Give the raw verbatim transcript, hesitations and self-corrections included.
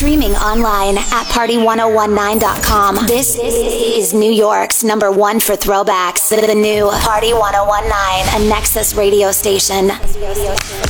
streaming online at party one oh one nine dot com. This is New York's number one for throwbacks. The new Party one oh one nine, a Nexus radio station.